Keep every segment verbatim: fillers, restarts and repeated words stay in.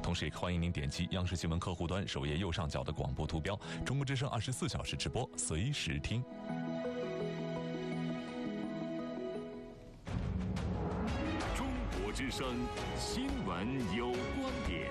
同时也欢迎您点击央视新闻客户端首页右上角的广播图标，中国之声二十四小时直播，随时听。 中国之声新闻有观点，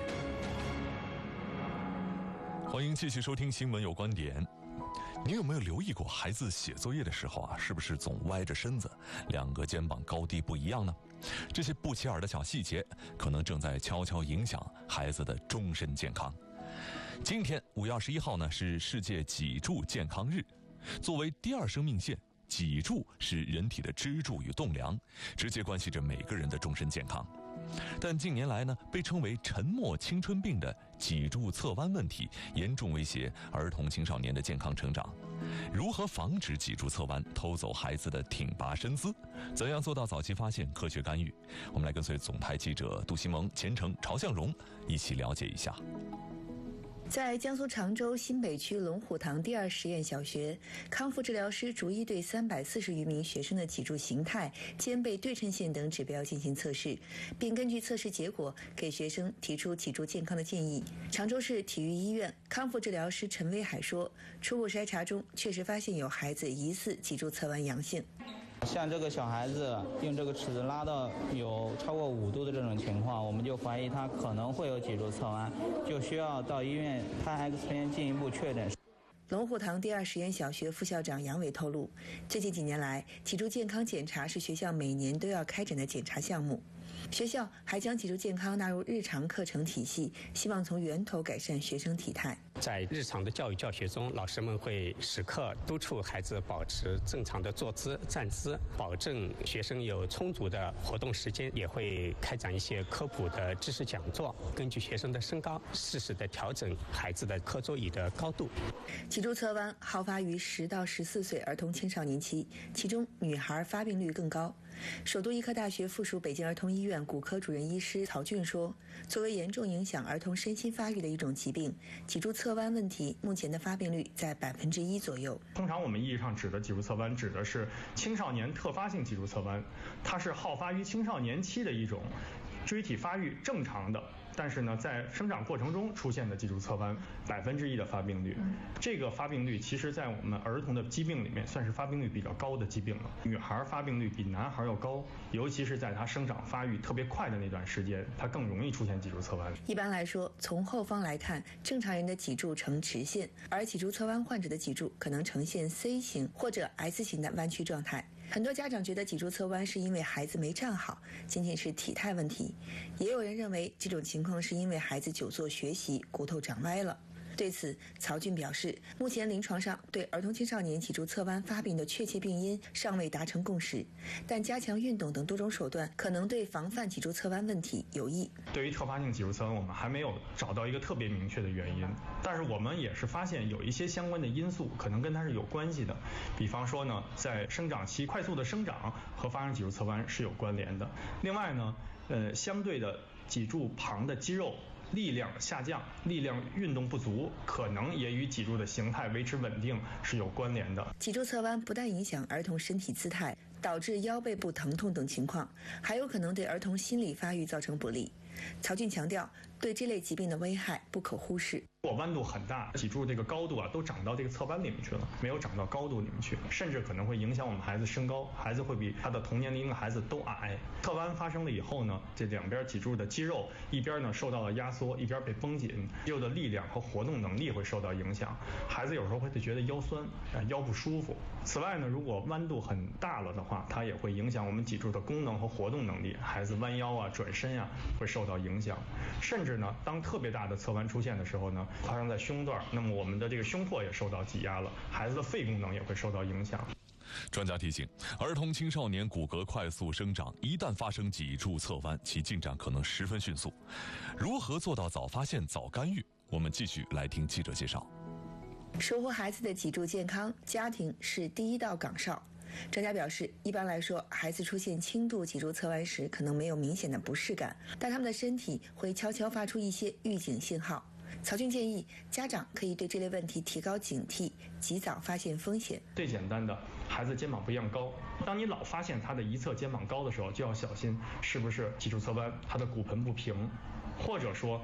欢迎继续收听新闻有观点。你有没有留意过孩子写作业的时候啊，是不是总歪着身子，两个肩膀高低不一样呢？这些不起眼的小细节，可能正在悄悄影响孩子的终身健康。今天五月二十一号呢，是世界脊柱健康日。作为第二生命线，脊柱是人体的支柱与栋梁，直接关系着每个人的终身健康。但近年来呢，被称为沉默青春病的脊柱侧弯问题，严重威胁儿童青少年的健康成长。如何防止脊柱侧弯偷走孩子的挺拔身姿？怎样做到早期发现、科学干预？我们来跟随总台记者杜西蒙、钱程、朝向荣一起了解一下。 在江苏常州新北区龙虎堂第二实验小学，康复治疗师逐一对三百四十余名学生的脊柱形态、肩背对称线等指标进行测试，并根据测试结果给学生提出脊柱健康的建议。常州市体育医院康复治疗师陈威海说，初步筛查中确实发现有孩子疑似脊柱侧弯阳性。 像这个小孩子用这个尺子拉到有超过五度的这种情况，我们就怀疑他可能会有脊柱侧弯，就需要到医院拍 X 片进一步确诊。 龙虎堂第二实验小学副校长杨伟透露，最近几年来，脊柱健康检查是学校每年都要开展的检查项目。学校还将脊柱健康纳入日常课程体系，希望从源头改善学生体态。 在日常的教育教学中，老师们会时刻督促孩子保持正常的坐姿、站姿，保证学生有充足的活动时间，也会开展一些科普的知识讲座，根据学生的身高，适时的调整孩子的课桌椅的高度。 脊柱侧弯好发于十到十四岁儿童青少年期，其中女孩发病率更高。首都医科大学附属北京儿童医院骨科主任医师曹俊说，作为严重影响儿童身心发育的一种疾病，脊柱侧弯问题目前的发病率在百分之一左右。 通常我们意义上指的脊柱侧弯指的是青少年特发性脊柱侧弯，它是好发于青少年期的一种椎体发育正常的，但是呢，在生长过程中出现的脊柱侧弯，百分之一的发病率。这个发病率其实在我们儿童的疾病里面算是发病率比较高的疾病了。女孩发病率比男孩要高，尤其是在她生长发育特别快的那段时间，她更容易出现脊柱侧弯。 一般来说，从后方来看，正常人的脊柱呈直线，而脊柱侧弯患者的脊柱可能呈现 C 型或者 S 型的弯曲状态。很多家长觉得脊柱侧弯是因为孩子没站好，仅仅是体态问题，也有人认为这种情况是因为孩子久坐学习，骨头长歪了。对此，曹俊表示，目前临床上对儿童青少年脊柱侧弯发病的确切病因尚未达成共识，但加强运动等多种手段可能对防范脊柱侧弯问题有益。 对于特发性脊柱侧弯，我们还没有找到一个特别明确的原因，但是我们也是发现有一些相关的因素可能跟它是有关系的。比方说呢，在生长期快速的生长和发生脊柱侧弯是有关联的。另外呢，呃，相对的脊柱旁的肌肉力量下降，力量运动不足，可能也与脊柱的形态维持稳定是有关联的。 脊柱侧弯不但影响儿童身体姿态，导致腰背部疼痛等情况，还有可能对儿童心理发育造成不利。曹俊强调，对这类疾病的危害不可忽视。 如果弯度很大，脊柱这个高度啊都长到这个侧弯里面去了，没有长到高度里面去，甚至可能会影响我们孩子身高，孩子会比他的同年龄的孩子都矮。侧弯发生了以后呢，这两边脊柱的肌肉一边呢受到了压缩，一边被绷紧，肌肉的力量和活动能力会受到影响，孩子有时候会觉得腰酸，腰不舒服。此外呢，如果弯度很大了的话，它也会影响我们脊柱的功能和活动能力，孩子弯腰啊、转身啊会受到影响。甚至呢，当特别大的侧弯出现的时候呢，发生在胸段，那么我们的这个胸廓也受到挤压了，孩子的肺功能也会受到影响。 专家提醒，儿童青少年骨骼快速生长，一旦发生脊柱侧弯，其进展可能十分迅速。如何做到早发现、早干预？我们继续来听记者介绍。 守护孩子的脊柱健康，家庭是第一道岗哨。专家表示，一般来说，孩子出现轻度脊柱侧弯时，可能没有明显的不适感，但他们的身体会悄悄发出一些预警信号。曹俊建议家长可以对这类问题提高警惕，及早发现风险。 最简单的，孩子肩膀不一样高，当你老发现他的一侧肩膀高的时候，就要小心是不是脊柱侧弯，他的骨盆不平，或者说